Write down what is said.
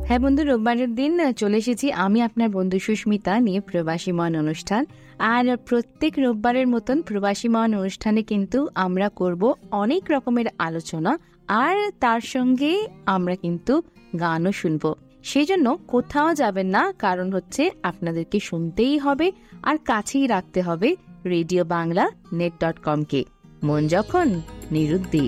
হ্যাঁ বন্ধু, রোববারের দিন চলে এসেছি আমি আপনার বন্ধু সুস্মিতা নিয়ে প্রবাসী মন অনুষ্ঠান। আর প্রত্যেক রোববারের মতন প্রবাসী মন অনুষ্ঠানে কিন্তু আমরা করব অনেক রকমের আলোচনা, আর তার সঙ্গে আমরা কিন্তু গানও শুনবো। সেই জন্য কোথাও যাবেন না, কারণ হচ্ছে আপনাদেরকে শুনতেই হবে আর কাছেই রাখতে হবে রেডিও বাংলা net.com কে। মন যখন নিরুদ্দিক।